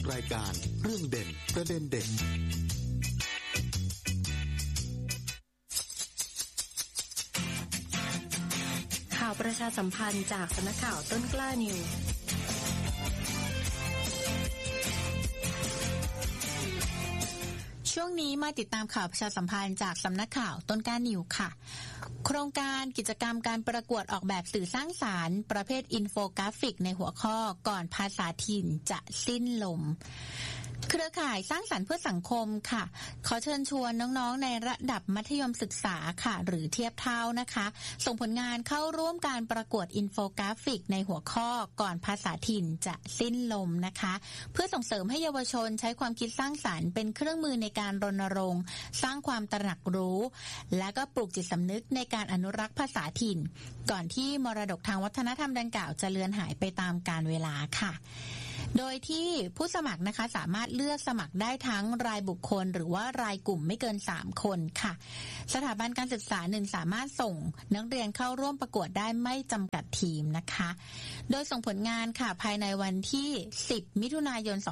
รายการเรื่องเด่นประเด็นเด่นข่าวประชาสัมพันธ์จากสำนักข่าวต้นกล้านิวช่วงนี้มาติดตามข่าวประชาสัมพันธ์จากสำนักข่าวต้นกล้านิวค่ะโครงการกิจกรรมการประกวดออกแบบสื่อสร้างสรรค์ประเภทอินโฟกราฟิกในหัวข้อก่อนภาษาถิ่นจะสิ้นลมเครือข่ายสร้างสรรค์เพื่อสังคมค่ะขอเชิญชวนน้องๆในระดับมัธยมศึกษาค่ะหรือเทียบเท่านะคะส่งผลงานเข้าร่วมการประกวดอินโฟกราฟิกในหัวข้อก่อนภาษาถิ่นจะสิ้นลมนะคะเพื่อส่งเสริมให้เยาวชนใช้ความคิดสร้างสรรค์เป็นเครื่องมือในการรณรงค์สร้างความตระหนักรู้และก็ปลูกจิตสำนึกในการอนุรักษ์ภาษาถิ่นก่อนที่มรดกทางวัฒนธรรมดังกล่าวจะเลือนหายไปตามกาลเวลาค่ะโดยที่ผู้สมัครนะคะสามารถเลือกสมัครได้ทั้งรายบุคคลหรือว่ารายกลุ่มไม่เกิน3คนค่ะสถาบันการศึกษาหนึ่งสามารถส่งนักเรียนเข้าร่วมประกวดได้ไม่จำกัดทีมนะคะโดยส่งผลงานค่ะภายในวันที่10มิถุนายน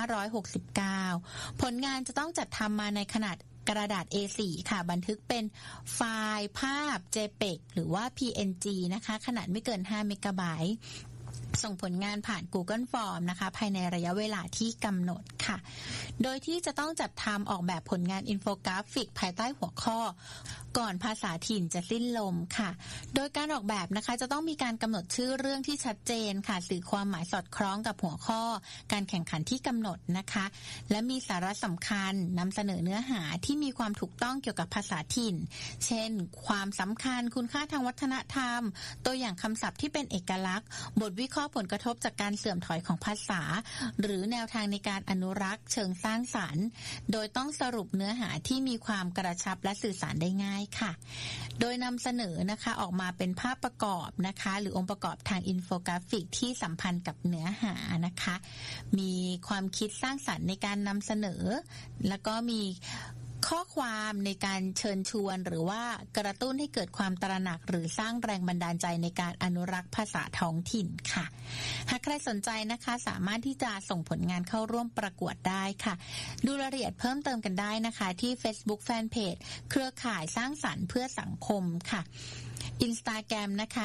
2569ผลงานจะต้องจัดทำมาในขนาดกระดาษ A4 ค่ะบันทึกเป็นไฟล์ภาพ JPEG หรือว่า PNG นะคะขนาดไม่เกิน5เมกะไบต์ส่งผลงานผ่าน Google Form นะคะภายในระยะเวลาที่กำหนดค่ะโดยที่จะต้องจัดทำออกแบบผลงานอินโฟกราฟิกภายใต้หัวข้อก่อนภาษาถิ่นจะสิ้นลมค่ะโดยการออกแบบนะคะจะต้องมีการกำหนดชื่อเรื่องที่ชัดเจนค่ะสื่อความหมายสอดคล้องกับหัวข้อการแข่งขันที่กำหนดนะคะและมีสาระสำคัญนำเสนอเนื้อหาที่มีความถูกต้องเกี่ยวกับภาษาถิ่นเช่นความสำคัญคุณค่าทางวัฒนธรรมตัวอย่างคำศัพท์ที่เป็นเอกลักษณ์บทวิเคราะห์ผลกระทบจากการเสื่อมถอยของภาษาหรือแนวทางในการอนุรักษ์เชิงสร้างสรรค์โดยต้องสรุปเนื้อหาที่มีความกระชับและสื่อสารได้ง่ายค่ะโดยนำเสนอนะคะออกมาเป็นภาพประกอบนะคะหรือองค์ประกอบทางอินโฟกราฟิกที่สัมพันธ์กับเนื้อหานะคะมีความคิดสร้างสรรค์ในการนำเสนอแล้วก็มีข้อความในการเชิญชวนหรือว่ากระตุ้นให้เกิดความตระหนักหรือสร้างแรงบันดาลใจในการอนุรักษ์ภาษาท้องถิ่นค่ะหากใครสนใจนะคะสามารถที่จะส่งผลงานเข้าร่วมประกวดได้ค่ะดูรายละเอียดเพิ่มเติมกันได้นะคะที่ Facebook Fanpage เครือข่ายสร้างสรรค์เพื่อสังคมค่ะInstagram นะคะ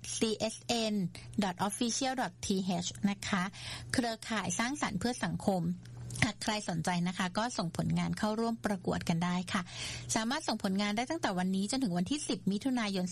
@csn.official.th นะคะเครือข่ายสร้างสรรค์เพื่อสังคมหากใครสนใจนะคะก็ส่งผลงานเข้าร่วมประกวดกันได้ค่ะสามารถส่งผลงานได้ตั้งแต่วันนี้จนถึงวันที่10มิถุนายน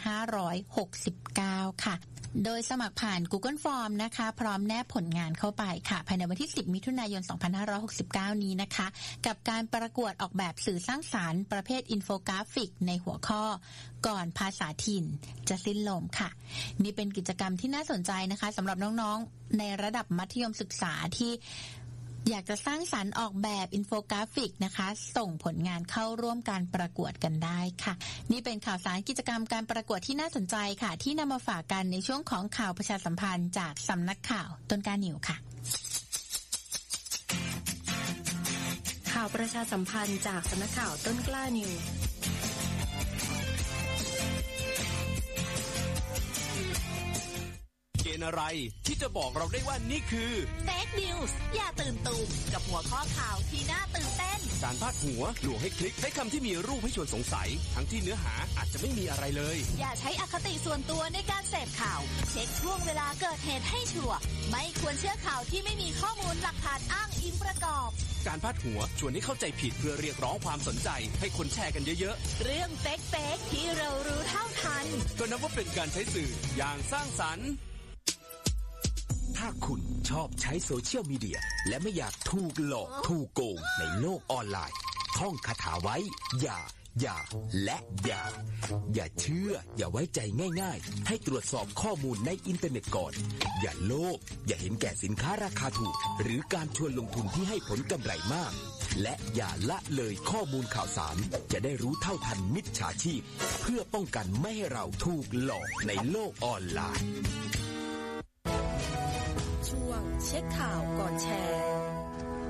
2569ค่ะโดยสมัครผ่าน Google Form นะคะพร้อมแนบผลงานเข้าไปค่ะภายในวันที่10มิถุนายน2569นี้นะคะกับการประกวดออกแบบสื่อสร้างสรรค์ประเภทอินโฟกราฟิกในหัวข้อก่อนภาษาถิ่นจะสิ้นลมค่ะนี่เป็นกิจกรรมที่น่าสนใจนะคะสำหรับน้องๆในระดับมัธยมศึกษาที่อยากจะสร้างสรรค์ออกแบบอินโฟกราฟิกนะคะส่งผลงานเข้าร่วมการประกวดกันได้ค่ะนี่เป็นข่าวสารกิจกรรมการประกวดที่น่าสนใจค่ะที่นำมาฝากกันในช่วงของข่าวประชาสัมพันธ์จากสำนักข่าวต้นกล้านิวค่ะข่าวประชาสัมพันธ์จากสำนักข่าวต้นกล้านิวเกณฑ์อะไรที่จะบอกเราได้ว่านี่คือ Fake News อย่าตื่นตูมกับหัวข้อข่าวที่น่าตื่นเต้นการพาดหัวลวงให้คลิกใช้คำที่มีรูปให้ชวนสงสัยทั้งที่เนื้อหาอาจจะไม่มีอะไรเลยอย่าใช้อคติส่วนตัวในการเสพข่าวเช็คช่วงเวลาเกิดเหตุให้ชัวร์ไม่ควรเชื่อข่าวที่ไม่มีข้อมูลหลักฐานอ้างอิงประกอบการพาดหัวชวนให้เข้าใจผิดเพื่อเรียกร้องความสนใจให้คนแชร์กันเยอะๆเรื่องเฟกที่เรารู้เท่าทันก็นับว่าเป็นการใช้สื่ออย่างสร้างสรรค์ถ้าคุณชอบใช้โซเชียลมีเดียและไม่อยากถูกหลอกถูกโกงในโลกออนไลน์ท่องคาถาไว้อย่าและอย่าเชื่ออย่าไว้ใจง่ายๆให้ตรวจสอบข้อมูลในอินเทอร์เน็ตก่อนอย่าโลภอย่าเห็นแก่สินค้าราคาถูกหรือการชวนลงทุนที่ให้ผลกำไรมากและอย่าละเลยข้อมูลข่าวสารจะได้รู้เท่าทันมิจฉาชีพเพื่อป้องกันไม่ให้เราถูกหลอกในโลกออนไลน์ช่วงเช็คข่าวก่อนแชร์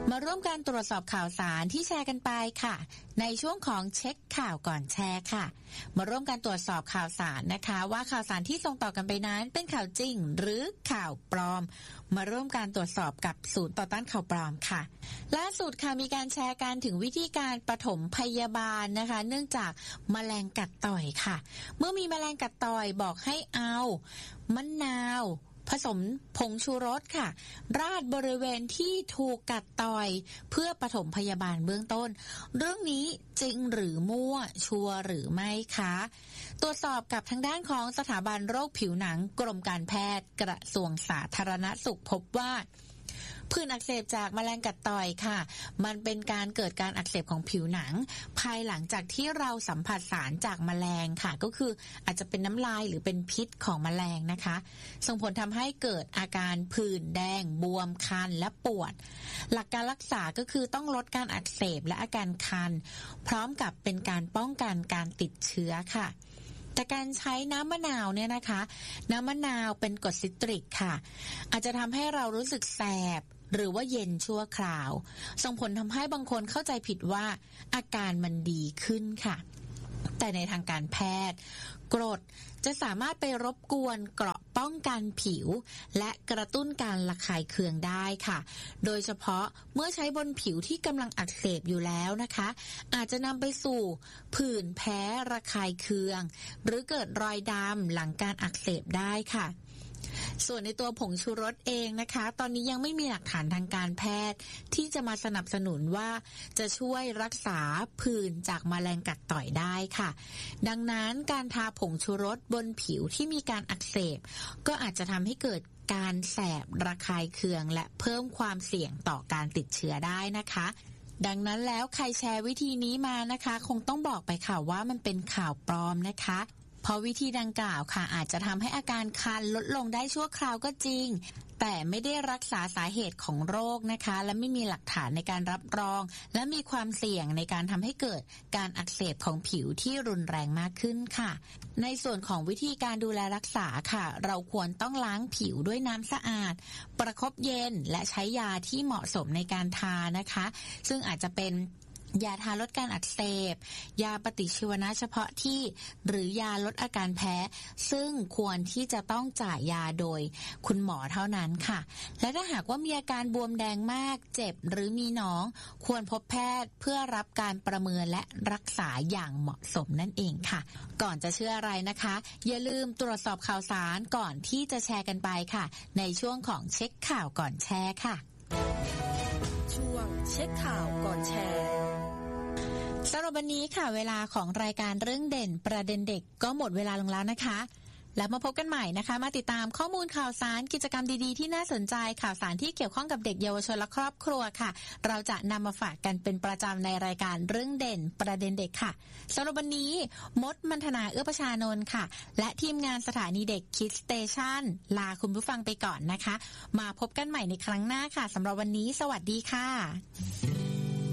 มาร่วมการตรวจสอบข่าวสารที่แชร์กันไปค่ะในช่วงของเช็คข่าวก่อนแชร์ค่ะมาร่วมการตรวจสอบข่าวสารนะคะว่าข่าวสารที่ส่งต่อกันไปนั้นเป็นข่าวจริงหรือข่าวปลอมมาร่วมการตรวจสอบกับศูนย์ต่อต้านข่าวปลอมค่ะล่าสุดค่ะมีการแชร์กันถึงวิธีการปฐมพยาบาลนะคะเนื่องจากแมลงกัดต่อยค่ะเมื่อมีแมลงกัดต่อยบอกให้เอามะนาวผสมผงชูรสค่ะราดบริเวณที่ถูกกัดต่อยเพื่อปฐมพยาบาลเบื้องต้นเรื่องนี้จริงหรือมั่วชัวร์หรือไม่คะตรวจสอบกับทางด้านของสถาบันโรคผิวหนังกรมการแพทย์กระทรวงสาธารณสุขพบว่าผื่นอักเสบจากแมลงกัดต่อยค่ะมันเป็นการเกิดการอักเสบของผิวหนังภายหลังจากที่เราสัมผัสสารจากแมลงค่ะก็คืออาจจะเป็นน้ำลายหรือเป็นพิษของแมลงนะคะส่งผลทำให้เกิดอาการผื่นแดงบวมคันและปวดหลักการรักษาก็คือต้องลดการอักเสบและอาการคันพร้อมกับเป็นการป้องกันการติดเชื้อค่ะแต่การใช้น้ำมะนาวเนี่ยนะคะน้ำมะนาวเป็นกรดซิตริกค่ะอาจจะทำให้เรารู้สึกแสบหรือว่าเย็นชั่วคราวส่งผลทำให้บางคนเข้าใจผิดว่าอาการมันดีขึ้นค่ะแต่ในทางการแพทย์กรดจะสามารถไปรบกวนเกราะป้องกันผิวและกระตุ้นการระคายเคืองได้ค่ะโดยเฉพาะเมื่อใช้บนผิวที่กำลังอักเสบอยู่แล้วนะคะอาจจะนำไปสู่ผื่นแพ้ระคายเคืองหรือเกิดรอยดำหลังการอักเสบได้ค่ะส่วนในตัวผงชูรสเองนะคะตอนนี้ยังไม่มีหลักฐานทางการแพทย์ที่จะมาสนับสนุนว่าจะช่วยรักษาผื่นจากแมลงกัดต่อยได้ค่ะดังนั้นการทาผงชูรสบนผิวที่มีการอักเสบก็อาจจะทำให้เกิดการแสบระคายเคืองและเพิ่มความเสี่ยงต่อการติดเชื้อได้นะคะดังนั้นแล้วใครแชร์วิธีนี้มานะคะคงต้องบอกไปค่ะว่ามันเป็นข่าวปลอมนะคะเพราะวิธีดังกล่าวค่ะอาจจะทำให้อาการคันลดลงได้ชั่วคราวก็จริงแต่ไม่ได้รักษาสาเหตุของโรคนะคะและไม่มีหลักฐานในการรับรองและมีความเสี่ยงในการทำให้เกิดการอักเสบของผิวที่รุนแรงมากขึ้นค่ะในส่วนของวิธีการดูแลรักษาค่ะเราควรต้องล้างผิวด้วยน้ำสะอาดประคบเย็นและใช้ยาที่เหมาะสมในการทานะคะซึ่งอาจจะเป็นยาทาลดการอักเสบยาปฏิชีวนะเฉพาะที่หรือยาลดอาการแพ้ซึ่งควรที่จะต้องจ่ายยาโดยคุณหมอเท่านั้นค่ะและถ้าหากว่ามีอาการบวมแดงมากเจ็บหรือมีหนองควรพบแพทย์เพื่อรับการประเมินและรักษาอย่างเหมาะสมนั่นเองค่ะก่อนจะเชื่ออะไรนะคะอย่าลืมตรวจสอบข่าวสารก่อนที่จะแชร์กันไปค่ะในช่วงของเช็คข่าวก่อนแชร์ค่ะช่วงเช็คข่าวก่อนแชร์สำหรับวันนี้ค่ะเวลาของรายการเรื่องเด่นประเด็นเด็กก็หมดเวลาลงแล้วนะคะแล้วมาพบกันใหม่นะคะมาติดตามข้อมูลข่าวสารกิจกรรมดีๆที่น่าสนใจข่าวสารที่เกี่ยวข้องกับเด็กเยาวชนและครอบครัวค่ะเราจะนำมาฝากกันเป็นประจำในรายการเรื่องเด่นประเด็นเด็กค่ะสำหรับวันนี้มดมันธนาเอื้อประชานนท์ค่ะและทีมงานสถานีเด็กคิดสเตชันลาคุณผู้ฟังไปก่อนนะคะมาพบกันใหม่ในครั้งหน้าค่ะสำหรับวันนี้สวัสดีค่ะ